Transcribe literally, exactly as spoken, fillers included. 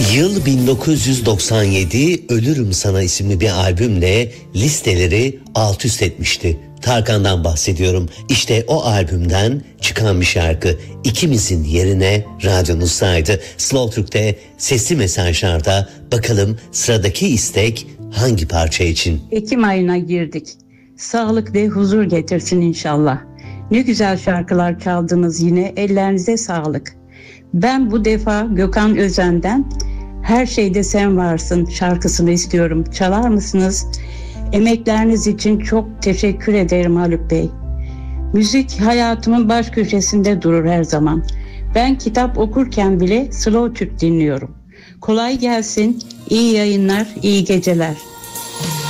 Yıl bin dokuz yüz doksan yedi, Ölürüm Sana isimli bir albümle listeleri alt üst etmişti. Tarkan'dan bahsediyorum. İşte o albümden çıkan bir şarkı. İkimizin yerine radyonuzdaydı. Slow Türk'te sesli mesajlarda bakalım sıradaki istek hangi parça için? Ekim ayına girdik. Sağlık ve huzur getirsin inşallah. Ne güzel şarkılar çaldınız yine. Ellerinize sağlık. Ben bu defa Gökhan Özen'den Her Şeyde Sen Varsın şarkısını istiyorum. Çalar mısınız? Emekleriniz için çok teşekkür ederim Haluk Bey. Müzik hayatımın baş köşesinde durur her zaman. Ben kitap okurken bile Slow Türk dinliyorum. Kolay gelsin, iyi yayınlar, iyi geceler.